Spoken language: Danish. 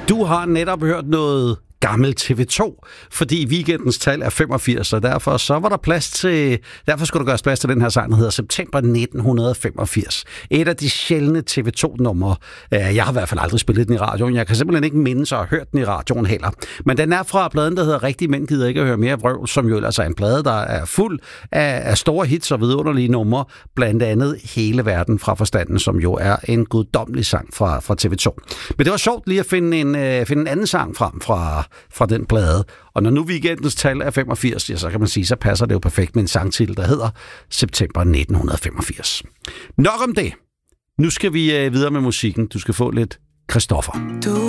Du har netop hørt noget gammel TV2, fordi weekendens tal er 85, og derfor så var der plads til, derfor skulle der gøres plads til den her sang, der hedder September 1985. Et af de sjældne TV2-numre. Jeg har i hvert fald aldrig spillet den i radioen. Jeg kan simpelthen ikke mindes at have hørt den i radioen heller. Men den er fra pladen, der hedder Rigtige Mænd Gider Ikke at Høre Mere Vrøvl, som jo ellers er en plade, der er fuld af store hits og vidunderlige numre, blandt andet Hele Verden fra Forstanden, som jo er en guddommelig sang fra TV2. Men det var sjovt lige at finde en anden sang frem fra den plade. Og når nu weekendens tal er 85, ja, så kan man sige, så passer det jo perfekt med en sangtitel, der hedder September 1985. Nok om det. Nu skal vi videre med musikken. Du skal få lidt Christoffer.